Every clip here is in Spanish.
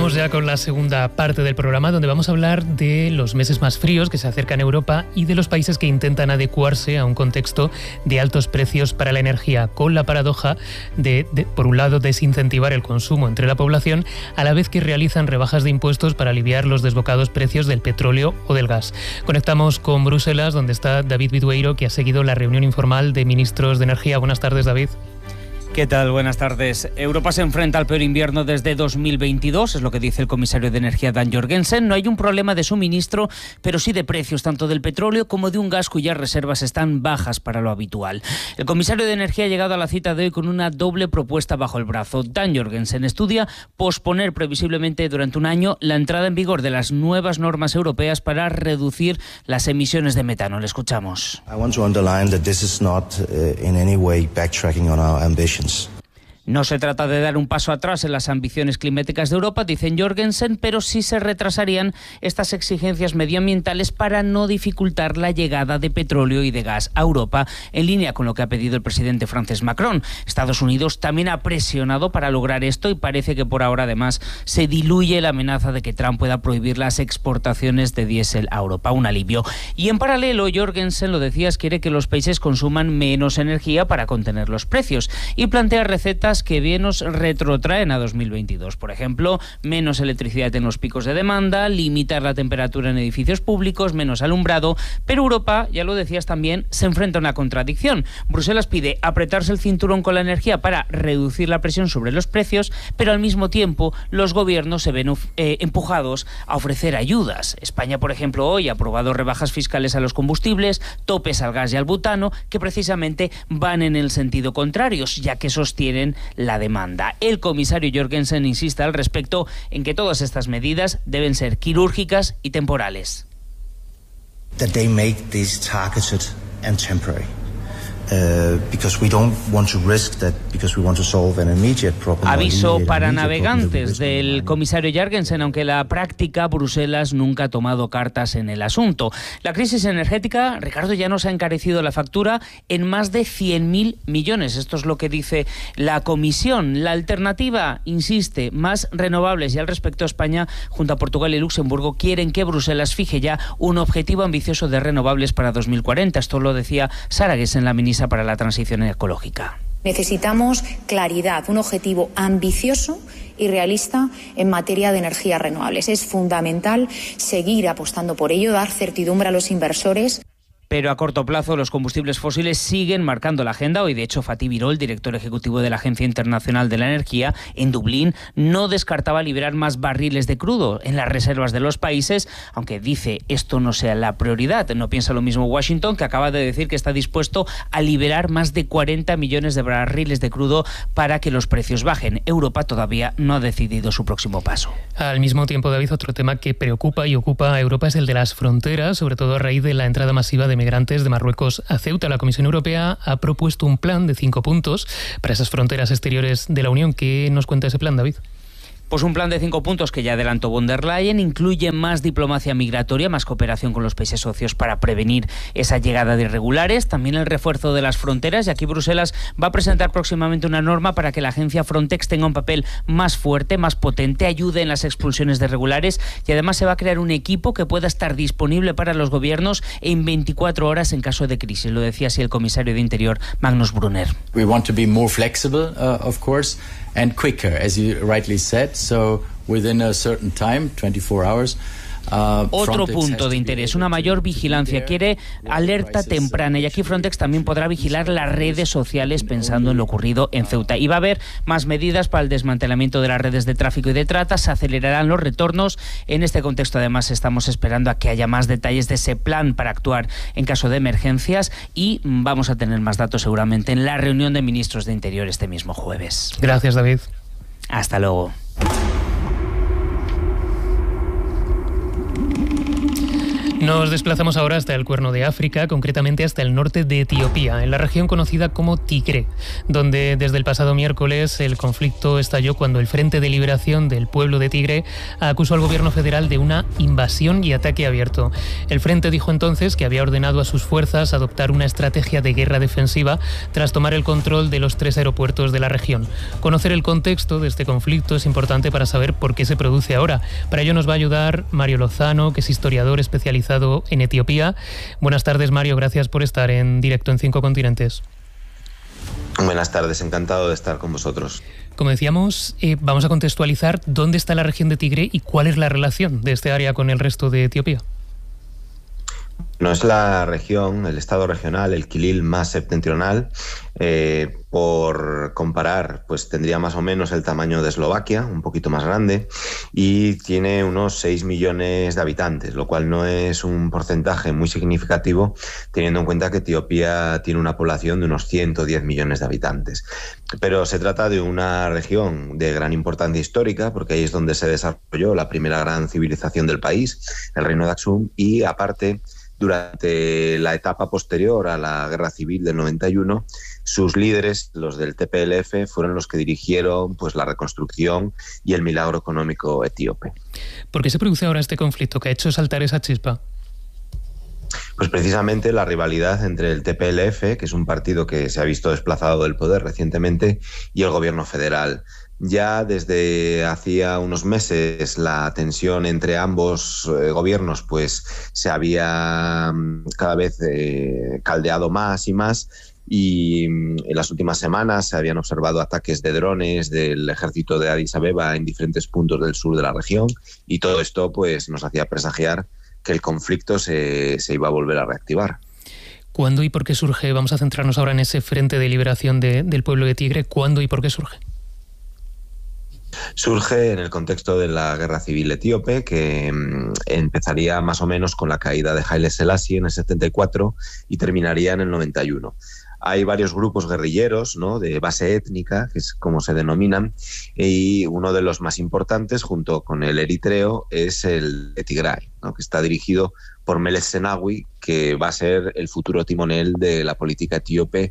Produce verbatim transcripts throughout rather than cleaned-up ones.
Vamos ya con la segunda parte del programa, donde vamos a hablar de los meses más fríos que se acercan a Europa y de los países que intentan adecuarse a un contexto de altos precios para la energía, con la paradoja de, de, por un lado, desincentivar el consumo entre la población, a la vez que realizan rebajas de impuestos para aliviar los desbocados precios del petróleo o del gas. Conectamos con Bruselas, donde está David Bidueiro, que ha seguido la reunión informal de ministros de energía. Buenas tardes, David. ¿Qué tal? Buenas tardes. Europa se enfrenta al peor invierno desde dos mil veintidós, es lo que dice el comisario de Energía Dan Jorgensen. No hay un problema de suministro, pero sí de precios, tanto del petróleo como de un gas cuyas reservas están bajas para lo habitual. El comisario de Energía ha llegado a la cita de hoy con una doble propuesta bajo el brazo. Dan Jorgensen estudia posponer previsiblemente durante un año la entrada en vigor de las nuevas normas europeas para reducir las emisiones de metano. Le escuchamos. I want to underline that this is not uh, in any way backtracking on our ambitions. No se trata de dar un paso atrás en las ambiciones climáticas de Europa, dicen Jorgensen, pero sí se retrasarían estas exigencias medioambientales para no dificultar la llegada de petróleo y de gas a Europa, en línea con lo que ha pedido el presidente francés Macron. Estados Unidos también ha presionado para lograr esto y parece que por ahora además se diluye la amenaza de que Trump pueda prohibir las exportaciones de diésel a Europa. Un alivio. Y en paralelo, Jorgensen, lo decías, quiere que los países consuman menos energía para contener los precios y plantea recetas que bien nos retrotraen a dos mil veintidós. Por ejemplo, menos electricidad en los picos de demanda, limitar la temperatura en edificios públicos, menos alumbrado. Pero Europa, ya lo decías también, se enfrenta a una contradicción. Bruselas pide apretarse el cinturón con la energía para reducir la presión sobre los precios, pero al mismo tiempo los gobiernos se ven eh, empujados a ofrecer ayudas. España, por ejemplo, hoy ha aprobado rebajas fiscales a los combustibles, topes al gas y al butano, que precisamente van en el sentido contrario, ya que sostienen la demanda. El comisario Jorgensen insiste al respecto en que todas estas medidas deben ser quirúrgicas y temporales. That they make these targeted and temporary. Uh, because we don't want to risk that because we want to solve an immediate problem. Aviso para navegantes del comisario Jorgensen, aunque la práctica Bruselas nunca ha tomado cartas en el asunto. La crisis energética, Ricardo, ya nos ha encarecido la factura en más de cien mil millones. Esto es lo que dice la Comisión. La alternativa, insiste, más renovables, y al respecto España, junto a Portugal y Luxemburgo, quieren que Bruselas fije ya un objetivo ambicioso de renovables para dos mil cuarenta. Esto lo decía Sara Gessen, la ministra para la transición ecológica. Necesitamos claridad, un objetivo ambicioso y realista en materia de energías renovables. Es fundamental seguir apostando por ello, dar certidumbre a los inversores. Pero a corto plazo los combustibles fósiles siguen marcando la agenda. Hoy, de hecho, Fatih Birol, director ejecutivo de la Agencia Internacional de la Energía, en Dublín, no descartaba liberar más barriles de crudo en las reservas de los países, aunque dice esto no sea la prioridad. No piensa lo mismo Washington, que acaba de decir que está dispuesto a liberar más de cuarenta millones de barriles de crudo para que los precios bajen. Europa todavía no ha decidido su próximo paso. Al mismo tiempo, David, otro tema que preocupa y ocupa a Europa es el de las fronteras, sobre todo a raíz de la entrada masiva de migrantes de Marruecos a Ceuta. La Comisión Europea ha propuesto un plan de cinco puntos para esas fronteras exteriores de la Unión. ¿Qué nos cuenta ese plan, David? Pues un plan de cinco puntos que ya adelantó von der Leyen, incluye más diplomacia migratoria, más cooperación con los países socios para prevenir esa llegada de irregulares, también el refuerzo de las fronteras, y aquí Bruselas va a presentar próximamente una norma para que la agencia Frontex tenga un papel más fuerte, más potente, ayude en las expulsiones de irregulares, y además se va a crear un equipo que pueda estar disponible para los gobiernos en veinticuatro horas en caso de crisis. Lo decía así el comisario de Interior, Magnus Brunner. We want to be more flexible, uh, of course, and quicker, as you rightly said. So within a certain time, twenty-four hours. Uh, Otro punto de interés, una mayor vigilancia. Quiere alerta temprana, y aquí Frontex también podrá vigilar las redes sociales pensando en lo ocurrido en Ceuta. Y va a haber más medidas para el desmantelamiento de las redes de tráfico y de trata. Se acelerarán los retornos. En este contexto, además, estamos esperando a que haya más detalles de ese plan para actuar en caso de emergencias, y vamos a tener más datos seguramente en la reunión de ministros de Interior este mismo jueves. Gracias, David. Hasta luego. Nos desplazamos ahora hasta el Cuerno de África, concretamente hasta el norte de Etiopía, en la región conocida como Tigre, donde desde el pasado miércoles el conflicto estalló cuando el Frente de Liberación del Pueblo de Tigre acusó al gobierno federal de una invasión y ataque abierto. El Frente dijo entonces que había ordenado a sus fuerzas adoptar una estrategia de guerra defensiva tras tomar el control de los tres aeropuertos de la región. Conocer el contexto de este conflicto es importante para saber por qué se produce ahora. Para ello nos va a ayudar Mario Lozano, que es historiador especializado en Etiopía. Buenas tardes, Mario, gracias por estar en directo en Cinco Continentes. Buenas tardes, encantado de estar con vosotros. Como decíamos, eh, vamos a contextualizar dónde está la región de Tigre y cuál es la relación de este área con el resto de Etiopía. No es la región, el estado regional, el Kilil más septentrional. Eh, por comparar, pues tendría más o menos el tamaño de Eslovaquia, un poquito más grande, y tiene unos seis millones de habitantes, lo cual no es un porcentaje muy significativo, teniendo en cuenta que Etiopía tiene una población de unos ciento diez millones de habitantes. Pero se trata de una región de gran importancia histórica, porque ahí es donde se desarrolló la primera gran civilización del país, el Reino de Aksum, y aparte, durante la etapa posterior a la Guerra Civil del noventa y uno, sus líderes, los del T P L F, fueron los que dirigieron pues, la reconstrucción y el milagro económico etíope. ¿Por qué se produce ahora este conflicto que ha hecho saltar esa chispa? Pues precisamente la rivalidad entre el T P L F, que es un partido que se ha visto desplazado del poder recientemente, y el gobierno federal. Ya desde hacía unos meses la tensión entre ambos eh, gobiernos pues se había cada vez eh, caldeado más y más, y en las últimas semanas se habían observado ataques de drones del ejército de Addis Abeba en diferentes puntos del sur de la región, y todo esto pues nos hacía presagiar que el conflicto se, se iba a volver a reactivar. ¿Cuándo y por qué surge? Vamos a centrarnos ahora en ese Frente de Liberación de, del Pueblo de Tigre. ¿Cuándo y por qué surge? Surge en el contexto de la Guerra Civil etíope, que mmm, empezaría más o menos con la caída de Haile Selassie en el setenta y cuatro y terminaría en el noventa y uno. Hay varios grupos guerrilleros, ¿no?, de base étnica, que es como se denominan, y uno de los más importantes, junto con el eritreo, es el de Tigray, ¿no?, que está dirigido por Meles Zenawi, que va a ser el futuro timonel de la política etíope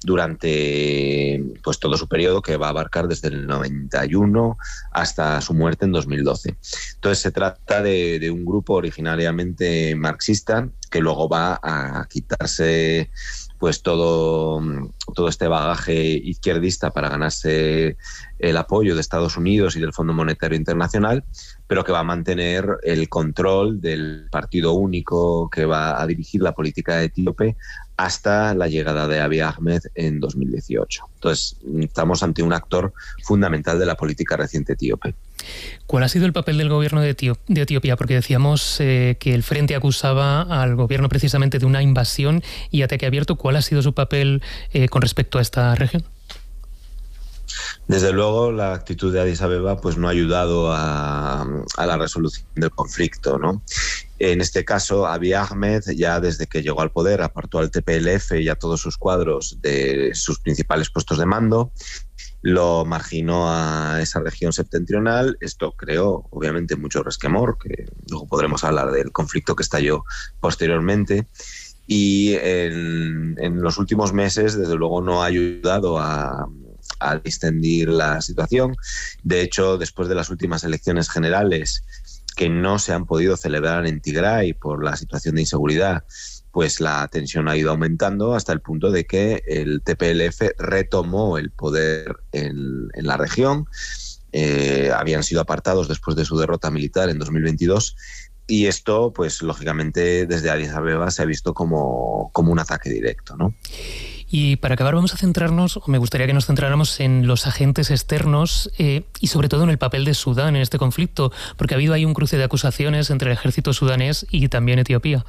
durante pues todo su periodo, que va a abarcar desde el noventa y uno hasta su muerte en dos mil doce. Entonces se trata de, de un grupo originariamente marxista que luego va a quitarse pues todo, todo este bagaje izquierdista para ganarse el apoyo de Estados Unidos y del Fondo Monetario Internacional, pero que va a mantener el control del partido único que va a dirigir la política etíope hasta la llegada de Abiy Ahmed en dos mil dieciocho. Entonces, estamos ante un actor fundamental de la política reciente etíope. ¿Cuál ha sido el papel del gobierno de, Etiop- de Etiopía? Porque decíamos eh, que el Frente acusaba al gobierno precisamente de una invasión y ataque abierto. ¿Cuál ha sido su papel eh, con respecto a esta región? Desde luego, la actitud de Addis Abeba pues, no ha ayudado a, a la resolución del conflicto, ¿no? En este caso, Abiy Ahmed, ya desde que llegó al poder, apartó al T P L F y a todos sus cuadros de sus principales puestos de mando, lo marginó a esa región septentrional. Esto creó, obviamente, mucho resquemor, que luego podremos hablar del conflicto que estalló posteriormente. Y en, en los últimos meses, desde luego, no ha ayudado a... a distendir la situación. De hecho, después de las últimas elecciones generales que no se han podido celebrar en Tigray por la situación de inseguridad, pues la tensión ha ido aumentando hasta el punto de que el T P L F retomó el poder en, en la región. Eh, habían sido apartados después de su derrota militar en dos mil veintidós, y esto, pues lógicamente, desde Addis Abeba se ha visto como, como un ataque directo, ¿no? Y para acabar vamos a centrarnos, o me gustaría que nos centráramos en los agentes externos eh, y sobre todo en el papel de Sudán en este conflicto, porque ha habido ahí un cruce de acusaciones entre el ejército sudanés y también Etiopía.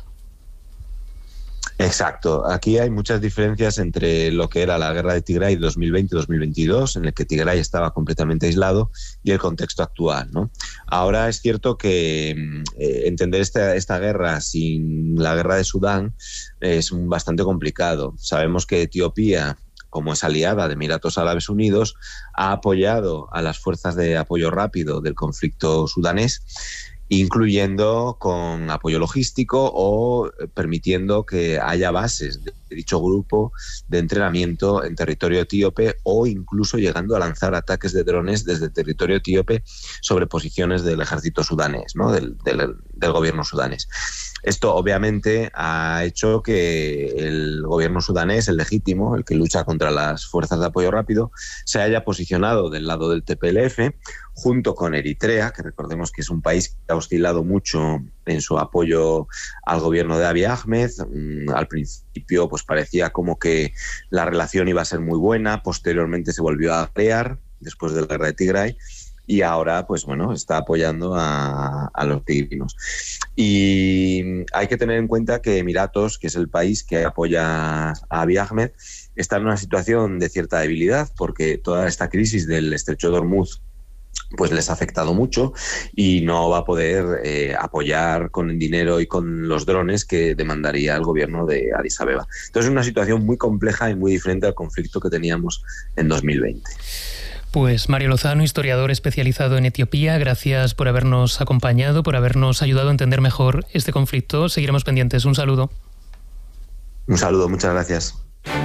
Exacto. Aquí hay muchas diferencias entre lo que era la guerra de Tigray de dos mil veinte dos mil veintidós, en el que Tigray estaba completamente aislado, y el contexto actual, ¿no? Ahora es cierto que eh, entender esta, esta guerra sin la guerra de Sudán es un, bastante complicado. Sabemos que Etiopía, como es aliada de Emiratos Árabes Unidos, ha apoyado a las fuerzas de apoyo rápido del conflicto sudanés, incluyendo con apoyo logístico o permitiendo que haya bases de dicho grupo de entrenamiento en territorio etíope o incluso llegando a lanzar ataques de drones desde el territorio etíope sobre posiciones del ejército sudanés, ¿no? del, del, del gobierno sudanés. Esto obviamente ha hecho que el gobierno sudanés, el legítimo, el que lucha contra las fuerzas de apoyo rápido, se haya posicionado del lado del T P L F junto con Eritrea, que recordemos que es un país que ha oscilado mucho en su apoyo al gobierno de Abiy Ahmed. Al principio pues parecía como que la relación iba a ser muy buena, posteriormente se volvió a crear después de la guerra de Tigray, y ahora, pues bueno, está apoyando a, a los tigrinos. Y hay que tener en cuenta que Emiratos, que es el país que apoya a Abiy Ahmed, está en una situación de cierta debilidad, porque toda esta crisis del estrecho de Hormuz pues les ha afectado mucho y no va a poder eh, apoyar con el dinero y con los drones que demandaría el gobierno de Addis Abeba. Entonces es una situación muy compleja y muy diferente al conflicto que teníamos en dos mil veinte. Pues Mario Lozano, historiador especializado en Etiopía, gracias por habernos acompañado, por habernos ayudado a entender mejor este conflicto. Seguiremos pendientes. Un saludo. Un saludo, muchas gracias.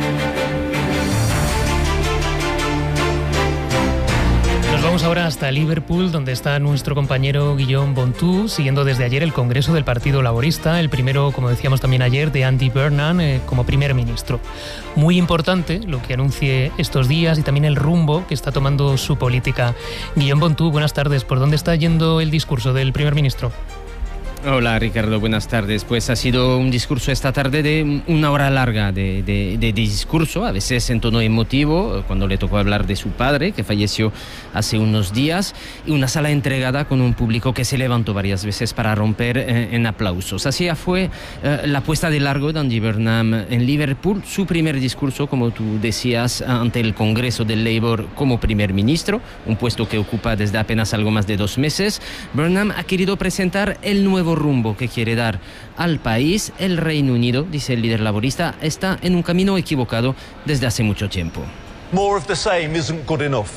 Nos vamos ahora hasta Liverpool, donde está nuestro compañero Guillaume Bontou, siguiendo desde ayer el Congreso del Partido Laborista, el primero, como decíamos también ayer, de Andy Burnham eh, como primer ministro. Muy importante lo que anuncie estos días y también el rumbo que está tomando su política. Guillaume Bontou, buenas tardes. ¿Por dónde está yendo el discurso del primer ministro? Hola Ricardo, buenas tardes. Pues ha sido un discurso esta tarde de una hora larga de, de, de discurso, a veces en tono emotivo, cuando le tocó hablar de su padre, que falleció hace unos días, y una sala entregada con un público que se levantó varias veces para romper eh, en aplausos. Así fue eh, la puesta de largo de Andy Burnham en Liverpool, su primer discurso, como tú decías, ante el Congreso del Labour como primer ministro, un puesto que ocupa desde apenas algo más de dos meses. Burnham ha querido presentar el nuevo rumbo que quiere dar al país. El Reino Unido, dice el líder laborista, está en un camino equivocado desde hace mucho tiempo. More of the same isn't good enough.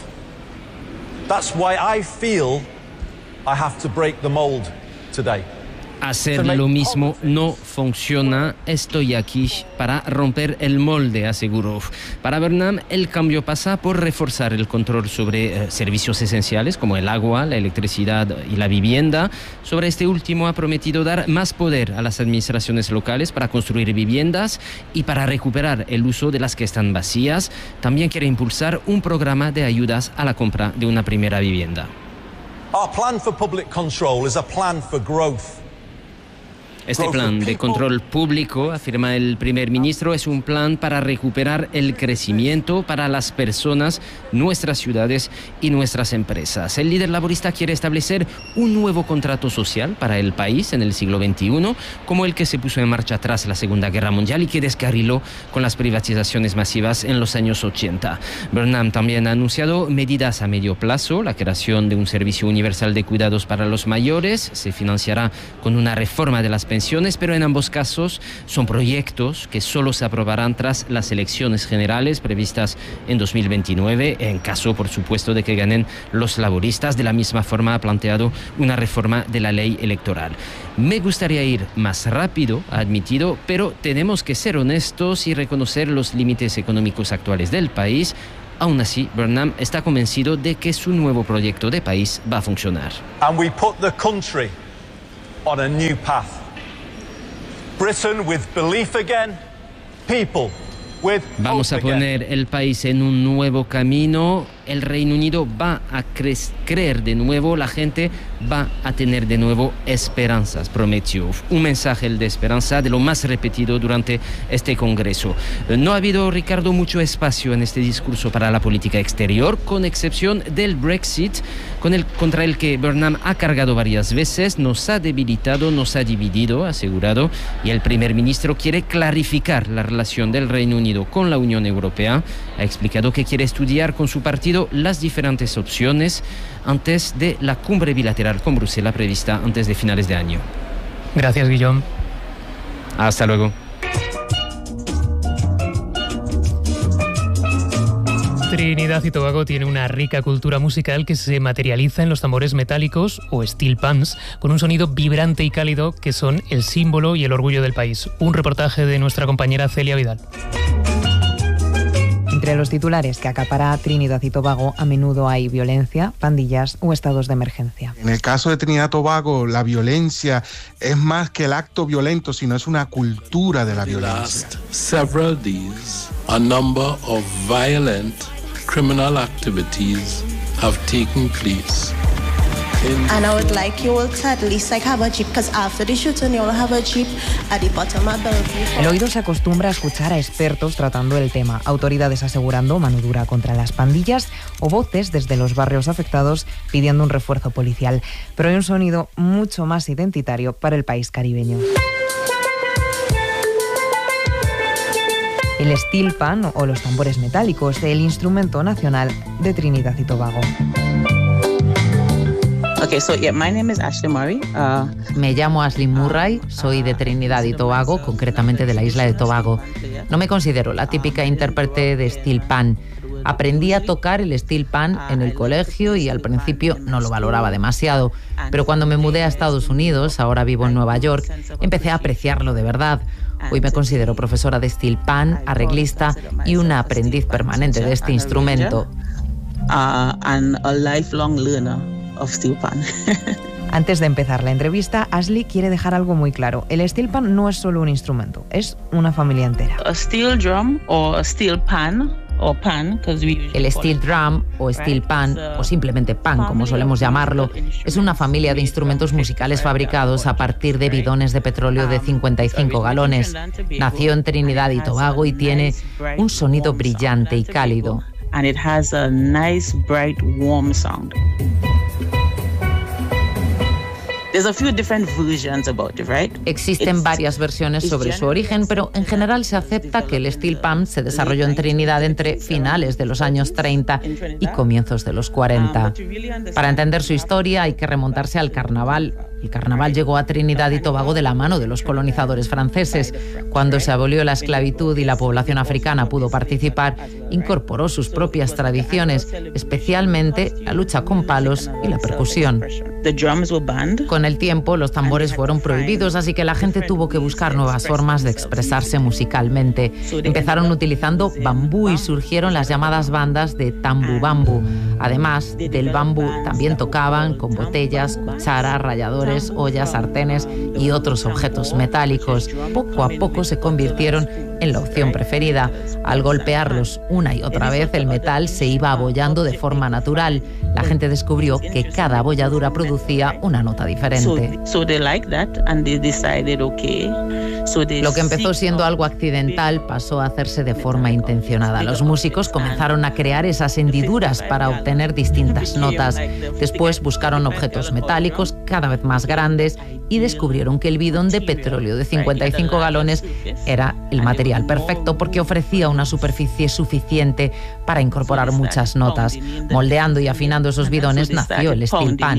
That's why I feel I have to break the mold today. Hacer lo mismo no funciona. Estoy aquí para romper el molde, aseguró. Para Burnham, el cambio pasa por reforzar el control sobre eh, servicios esenciales como el agua, la electricidad y la vivienda. Sobre este último ha prometido dar más poder a las administraciones locales para construir viviendas y para recuperar el uso de las que están vacías. También quiere impulsar un programa de ayudas a la compra de una primera vivienda. Our plan for public control is a plan for growth. Este plan de control público, afirma el primer ministro, es un plan para recuperar el crecimiento para las personas, nuestras ciudades y nuestras empresas. El líder laborista quiere establecer un nuevo contrato social para el país en el siglo veintiuno, como el que se puso en marcha tras la Segunda Guerra Mundial y que descarriló con las privatizaciones masivas en los años ochenta. Burnham también ha anunciado medidas a medio plazo, la creación de un servicio universal de cuidados para los mayores, se financiará con una reforma de las pensiones, pero en ambos casos son proyectos que solo se aprobarán tras las elecciones generales previstas en dos mil veintinueve, en caso, por supuesto, de que ganen los laboristas. De la misma forma ha planteado una reforma de la ley electoral. Me gustaría ir más rápido, ha admitido, pero tenemos que ser honestos y reconocer los límites económicos actuales del país. Aún así, Burnham está convencido de que su nuevo proyecto de país va a funcionar. And we put the country on a new path. Britain with belief again, people with Vamos a hope again. poner el país en un nuevo camino. El Reino Unido va a cre- creer de nuevo, la gente va a tener de nuevo esperanzas, prometió. Un mensaje el de esperanza de lo más repetido durante este Congreso. No ha habido, Ricardo, mucho espacio en este discurso para la política exterior, con excepción del Brexit, con el, contra el que Burnham ha cargado varias veces. Nos ha debilitado, nos ha dividido, ha asegurado, y el primer ministro quiere clarificar la relación del Reino Unido con la Unión Europea. Ha explicado que quiere estudiar con su partido las diferentes opciones antes de la cumbre bilateral con Bruselas prevista antes de finales de año. Gracias, Guillaume. Hasta luego. Trinidad y Tobago tiene una rica cultura musical que se materializa en los tambores metálicos o steel pans, con un sonido vibrante y cálido que son el símbolo y el orgullo del país. Un reportaje de nuestra compañera Celia Vidal. Entre los titulares que acapara Trinidad y Tobago, a menudo hay violencia, pandillas o estados de emergencia. En el caso de Trinidad y Tobago, la violencia es más que el acto violento, sino es una cultura de la violencia. Several days, a number of violent criminal activities have taken place. And I would like you all to at least like have a jeep, because after the shooting you all have a jeep at the bottom of Bellevue. El oído se acostumbra a escuchar a expertos tratando el tema, autoridades asegurando mano dura contra las pandillas o voces desde los barrios afectados pidiendo un refuerzo policial. Pero hay un sonido mucho más identitario para el país caribeño. El steel pan o los tambores metálicos, el instrumento nacional de Trinidad y Tobago. Okay, so yeah, my name is Ashley Murray. Uh, me llamo Ashley Murray, soy de Trinidad y Tobago, concretamente de la isla de Tobago. No me considero la típica intérprete de steel pan. Aprendí a tocar el steel pan en el colegio y al principio no lo valoraba demasiado. Pero cuando me mudé a Estados Unidos, ahora vivo en Nueva York, empecé a apreciarlo de verdad. Hoy me considero profesora de steel pan, arreglista y una aprendiz permanente de este instrumento. Uh, and a lifelong learner of steel pan. Antes de empezar la entrevista, Ashley quiere dejar algo muy claro. El steel pan no es solo un instrumento, es una familia entera. A steel drum or a steel pan or pan, el steel drum o steel pan o simplemente pan, como solemos llamarlo, es una familia de instrumentos musicales fabricados a partir de bidones de petróleo de cincuenta y cinco galones. Nació en Trinidad y Tobago y tiene un sonido brillante y cálido. And it has a nice, bright, warm sound. There's a few different versions about it, right? Existen it's, varias versiones sobre su origen, pero en general se acepta que el steel pan se desarrolló en Trinidad entre finales de los años treinta y comienzos de los cuarenta. Para entender su historia hay que remontarse al carnaval. El carnaval llegó a Trinidad y Tobago de la mano de los colonizadores franceses. Cuando se abolió la esclavitud y la población africana pudo participar, incorporó sus propias tradiciones, especialmente la lucha con palos y la percusión. Con el tiempo, los tambores fueron prohibidos, así que la gente tuvo que buscar nuevas formas de expresarse musicalmente. Empezaron utilizando bambú y surgieron las llamadas bandas de tambu bambu. Además del bambú, también tocaban con botellas, cucharas, ralladores, ollas, sartenes y otros objetos metálicos. Poco a poco se convirtieron en la opción preferida. Al golpearlos una y otra vez, el metal se iba abollando de forma natural. La gente descubrió que cada abolladura producía una nota diferente. Lo que empezó siendo algo accidental pasó a hacerse de forma intencionada. Los músicos comenzaron a crear esas hendiduras para obtener distintas notas. Después buscaron objetos metálicos cada vez más grandes y descubrieron que el bidón de petróleo de cincuenta y cinco galones era el material perfecto porque ofrecía una superficie suficiente para incorporar muchas notas. Moldeando y afinando esos bidones nació el steel pan.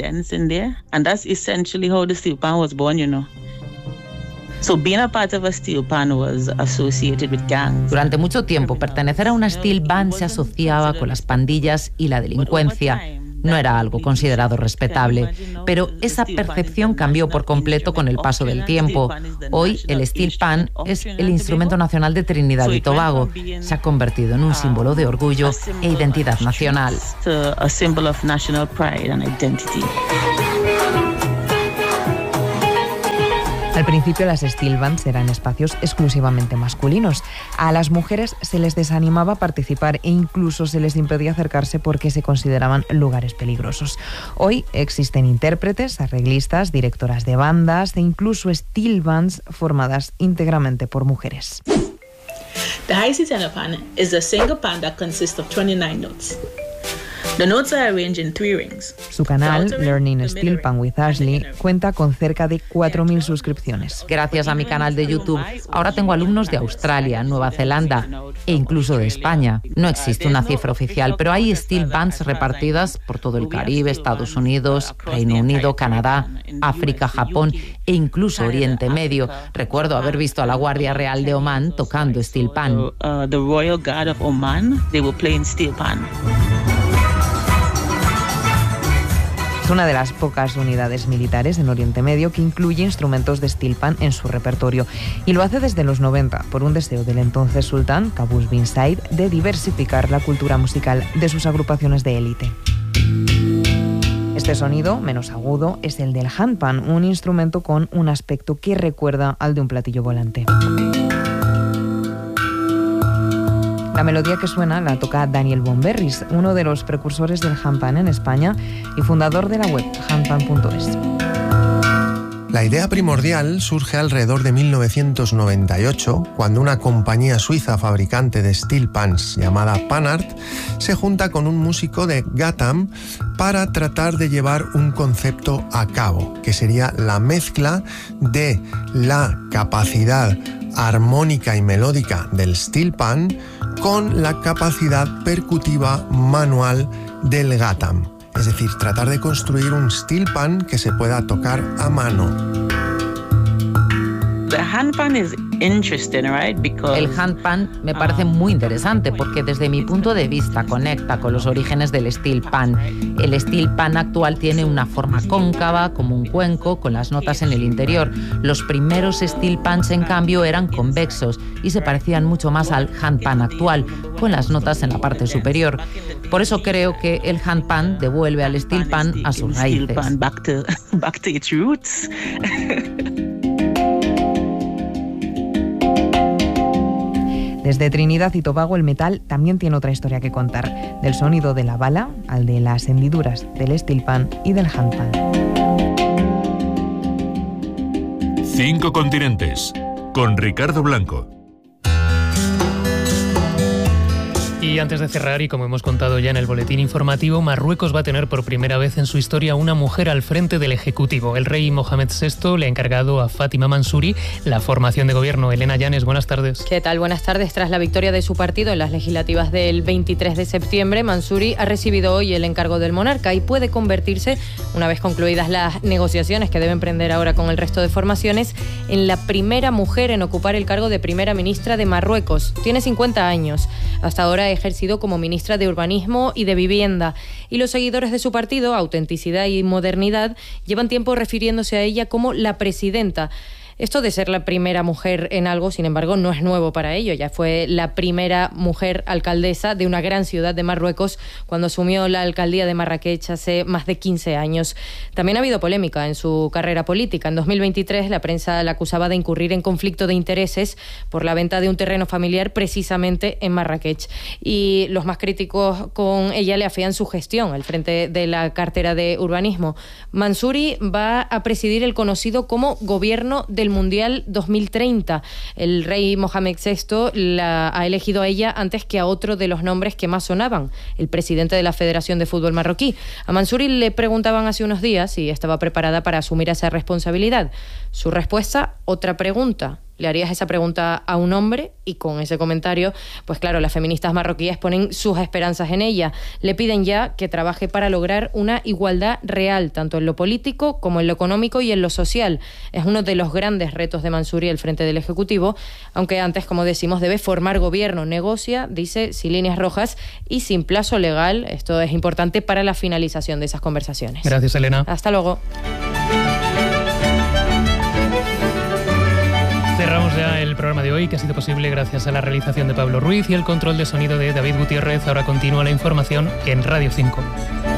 Durante mucho tiempo, pertenecer a una steel band se asociaba con las pandillas y la delincuencia. No era algo considerado respetable, pero esa percepción cambió por completo con el paso del tiempo. Hoy, el steel pan es el instrumento nacional de Trinidad y Tobago. Se ha convertido en un símbolo de orgullo e identidad nacional. Al principio las steel bands eran espacios exclusivamente masculinos. A las mujeres se les desanimaba a participar e incluso se les impedía acercarse porque se consideraban lugares peligrosos. Hoy existen intérpretes, arreglistas, directoras de bandas e incluso steel bands formadas íntegramente por mujeres. The high C tenor pan is a single pan that consists of twenty-nine notes. The notes are arranged in three rings. Su canal, Learning Steel Pan with Ashley, cuenta con cerca de cuatro mil suscripciones. Gracias a mi canal de YouTube, ahora tengo alumnos de Australia, Nueva Zelanda e incluso de España. No existe una cifra oficial, pero hay steel pans repartidas por todo el Caribe, Estados Unidos, Reino Unido, Canadá, África, Japón e incluso Oriente Medio. Recuerdo haber visto a la Guardia Real de Omán tocando steel pan. Uh, the Royal Guard of Oman, they were playing steel pan. Es una de las pocas unidades militares en Oriente Medio que incluye instrumentos de steel pan en su repertorio, y lo hace desde los noventa por un deseo del entonces sultán Qaboos bin Said de diversificar la cultura musical de sus agrupaciones de élite. Este sonido, menos agudo, es el del handpan, un instrumento con un aspecto que recuerda al de un platillo volante. La melodía que suena la toca Daniel Bomberris, uno de los precursores del handpan en España y fundador de la web handpan punto es. La idea primordial surge alrededor de mil novecientos noventa y ocho, cuando una compañía suiza fabricante de steel pans llamada Panart se junta con un músico de Ghatam para tratar de llevar un concepto a cabo, que sería la mezcla de la capacidad armónica y melódica del steel pan con la capacidad percutiva manual del Ghatam. Es decir, tratar de construir un steel pan que se pueda tocar a mano. The handpan is interesting, right? Because el handpan me parece muy interesante porque desde mi punto de vista conecta con los orígenes del steel pan. El steel pan actual tiene una forma cóncava, como un cuenco, con las notas en el interior. Los primeros steel pans, en cambio, eran convexos y se parecían mucho más al handpan actual, con las notas en la parte superior. Por eso creo que el handpan devuelve al steel pan a sus raíces. Back to, back to its roots. Desde Trinidad y Tobago, el metal también tiene otra historia que contar, del sonido de la bala al de las hendiduras del steel pan y del handpan. Cinco continentes, con Ricardo Blanco. Y antes de cerrar, y como hemos contado ya en el boletín informativo, Marruecos va a tener por primera vez en su historia una mujer al frente del Ejecutivo. El rey Mohamed sexto le ha encargado a Fátima Mansouri la formación de gobierno. Elena Llanes, buenas tardes. ¿Qué tal? Buenas tardes. Tras la victoria de su partido en las legislativas del veintitrés de septiembre, Mansouri ha recibido hoy el encargo del monarca y puede convertirse, una vez concluidas las negociaciones que debe emprender ahora con el resto de formaciones, en la primera mujer en ocupar el cargo de primera ministra de Marruecos. Tiene cincuenta años. Hasta ahora ha ejercido como ministra de Urbanismo y de Vivienda, y los seguidores de su partido, Autenticidad y Modernidad, llevan tiempo refiriéndose a ella como la presidenta. Esto de ser la primera mujer en algo, sin embargo, no es nuevo para ello. Ya fue la primera mujer alcaldesa de una gran ciudad de Marruecos cuando asumió la alcaldía de Marrakech hace más de quince años. También ha habido polémica en su carrera política. En dos mil veintitrés la prensa la acusaba de incurrir en conflicto de intereses por la venta de un terreno familiar precisamente en Marrakech. Y los más críticos con ella le afean su gestión al frente de la cartera de urbanismo. Mansouri va a presidir el conocido como Gobierno de del Mundial dos mil treinta. El rey Mohamed sexto la ha elegido a ella antes que a otro de los nombres que más sonaban, el presidente de la Federación de Fútbol Marroquí. A Mansouri le preguntaban hace unos días si estaba preparada para asumir esa responsabilidad. Su respuesta, otra pregunta. ¿Le harías esa pregunta a un hombre? Y con ese comentario, pues claro, las feministas marroquíes ponen sus esperanzas en ella. Le piden ya que trabaje para lograr una igualdad real, tanto en lo político como en lo económico y en lo social. Es uno de los grandes retos de Mansouri al frente del Ejecutivo, aunque antes, como decimos, debe formar gobierno. Negocia, dice, sin líneas rojas y sin plazo legal. Esto es importante para la finalización de esas conversaciones. Gracias, Elena. Hasta luego. Cerramos ya el programa de hoy, que ha sido posible gracias a la realización de Pablo Ruiz y el control de sonido de David Gutiérrez. Ahora continúa la información en Radio cinco.